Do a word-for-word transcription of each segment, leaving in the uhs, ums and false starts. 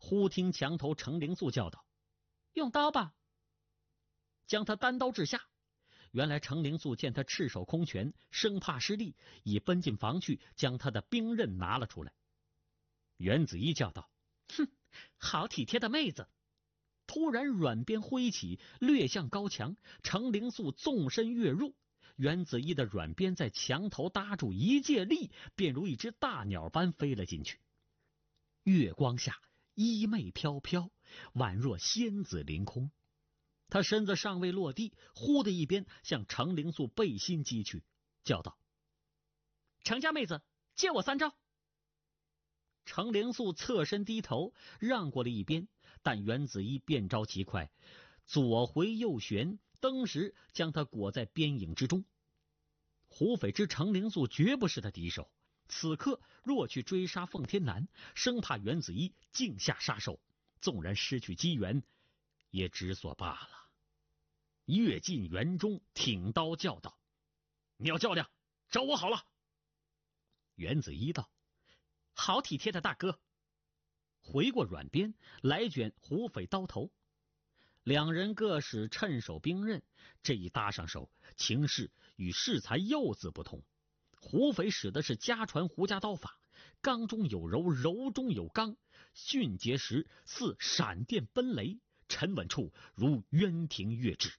忽听墙头程灵素叫道：“用刀吧！”将他单刀掷下。原来程灵素见他赤手空拳，生怕失利，已奔进房去，将他的兵刃拿了出来。袁子衣叫道：“哼，好体贴的妹子！”突然软鞭挥起，掠向高墙，程灵素纵身跃入。袁子衣的软鞭在墙头搭住，一借力，便如一只大鸟般飞了进去。月光下，衣袂飘飘，宛若仙子凌空。他身子尚未落地，忽的一鞭向程灵素背心击去，叫道：“程家妹子，借我三招！”程灵素侧身低头，让过了一边，但袁子衣变招极快，左回右旋，登时将他裹在鞭影之中。胡斐知程灵素绝不是他敌手，此刻若去追杀奉天南，生怕袁子衣竟下杀手，纵然失去机缘，也只所罢了。跃进园中，挺刀叫道：“你要较量，找我好了。”袁子衣道：“好体贴的大哥。”回过软鞭来卷胡斐刀头。两人各使趁手兵刃，这一搭上手，情势与适才幼子不同。胡斐使的是家传胡家刀法，刚中有柔，柔中有刚，迅捷时似闪电奔雷，沉稳处如渊庭月至。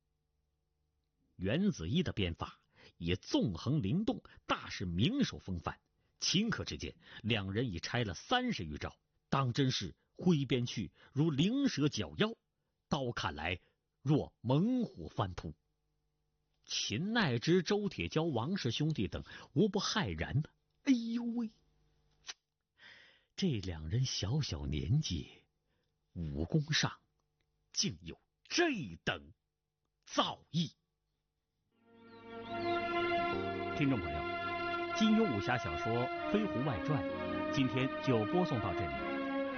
袁子衣的鞭法也纵横灵动，大是名手风范。顷刻之间，两人已拆了三十余招，当真是挥鞭去如灵蛇绞腰，刀砍来若猛虎翻扑。秦奈之、周铁蛟、王氏兄弟等无不骇然呢。哎呦喂，这两人小小年纪，武功上竟有这等造诣。听众朋友，金庸武侠小说《飞狐外传》今天就播送到这里。